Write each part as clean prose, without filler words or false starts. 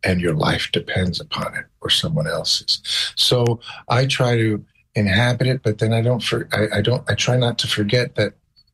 and your life depends upon it or someone else's. So I try to inhabit it, but then I try not to forget that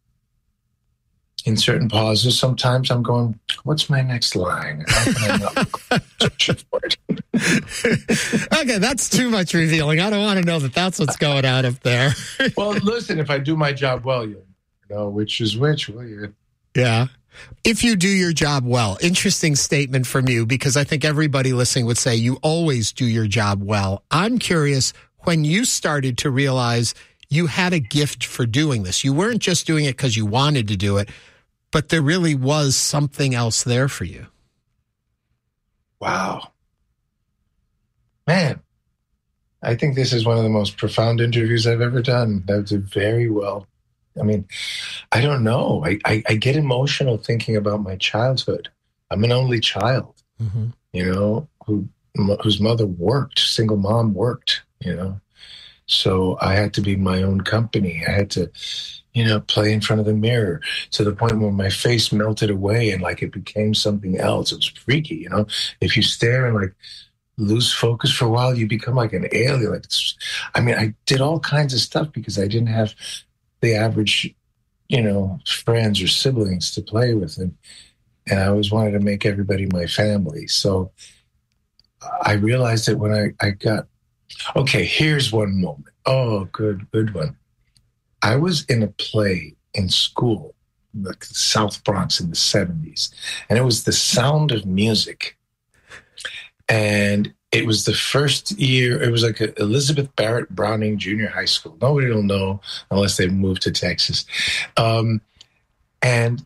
in certain pauses, sometimes I'm going, what's my next line? How can I not searching for it? Okay, that's too much revealing. I don't want to know that that's what's going on up there. Well, listen, if I do my job well, you know which is which, will you? Yeah. If you do your job well, interesting statement from you, because I think everybody listening would say you always do your job well. I'm curious, when you started to realize you had a gift for doing this, you weren't just doing it because you wanted to do it, but there really was something else there for you. Wow. Man, I think this is one of the most profound interviews I've ever done. That did very well. I mean, I don't know. I get emotional thinking about my childhood. I'm an only child, whose mother worked, single mom worked, So I had to be my own company. I had to, play in front of the mirror to the point where my face melted away and like it became something else. It was freaky, If you stare and like lose focus for a while, you become like an alien. I did all kinds of stuff because I didn't have the average, friends or siblings to play with. And I always wanted to make everybody my family. So I realized that when I got, okay, here's one moment. Oh, good one. I was in a play in school, like the South Bronx in the 70s, and it was The Sound of Music. And it was the first year, it was like a Elizabeth Barrett Browning Junior High School. Nobody will know unless they moved to Texas. And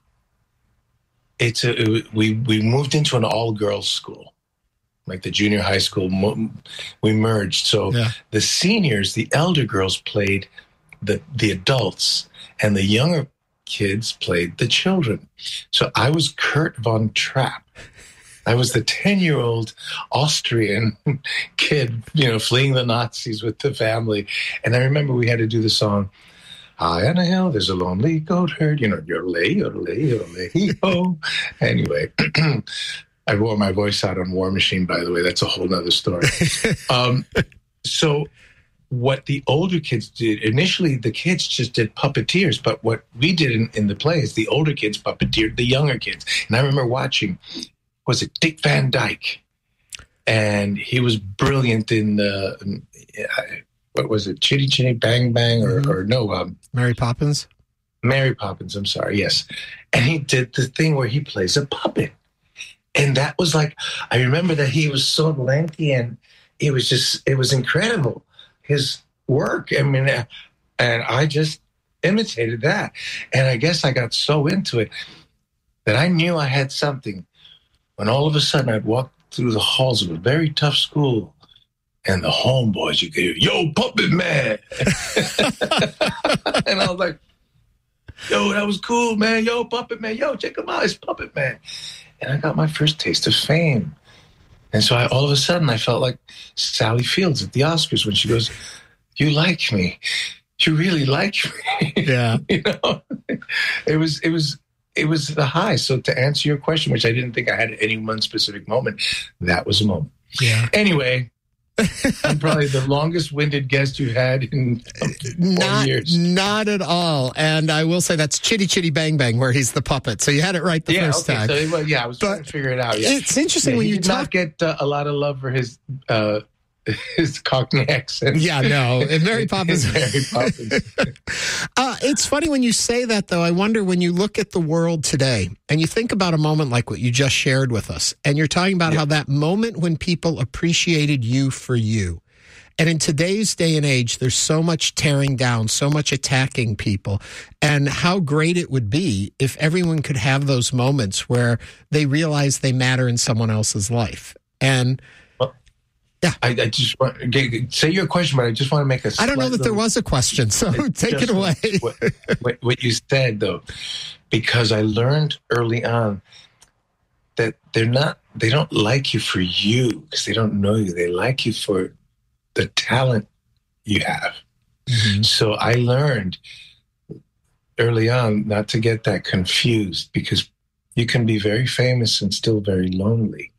we moved into an all-girls school, like the junior high school. We merged. So the seniors, the elder girls played the adults, and the younger kids played the children. So I was Kurt von Trapp. I was the 10-year-old Austrian kid, fleeing the Nazis with the family. And I remember we had to do the song, high on a hill, there's a lonely goat herd, yodelay, yodelay, yodelay, hee-ho. Anyway, I wore my voice out on War Machine, by the way. That's a whole nother story. So what the older kids did, initially the kids just did puppeteers, but what we did in the play is the older kids puppeteered the younger kids. And I remember watching, was it Dick Van Dyke? And he was brilliant in the, what was it, Chitty Chitty Bang Bang, or no? Mary Poppins? Mary Poppins, I'm sorry, yes. And he did the thing where he plays a puppet. And that was like, I remember that he was so lanky and it was incredible, his work. I mean, and I just imitated that. And I guess I got so into it that I knew I had something. When all of a sudden I'd walk through the halls of a very tough school and the homeboys, you could hear, yo, Puppet Man. And I was like, yo, that was cool, man. Yo, Puppet Man. Yo, check him out. It's Puppet Man. And I got my first taste of fame. And so all of a sudden I felt like Sally Fields at the Oscars when she goes, you like me. You really like me. Yeah. It was the high. So to answer your question, which I didn't think I had at any one specific moment, that was a moment. Yeah. Anyway, I'm probably the longest-winded guest you had in 4 years. Not at all. And I will say that's Chitty Chitty Bang Bang, where he's the puppet. So you had it right the first time. So, I was trying to figure it out. Yeah. It's interesting when you did not get a lot of love for his Cockney accent. Yeah, no. Mary Poppins. Mary Poppins. It's funny when you say that, though. I wonder when you look at the world today and you think about a moment like what you just shared with us, and you're talking about how that moment when people appreciated you for you. And in today's day and age, there's so much tearing down, so much attacking people, and how great it would be if everyone could have those moments where they realize they matter in someone else's life. And yeah, I just want to say your question, but I just want to make a. I don't know that there was a question, so take it away. What you said, though, because I learned early on that they don't like you for you because they don't know you. They like you for the talent you have. Mm-hmm. So I learned early on not to get that confused because you can be very famous and still very lonely.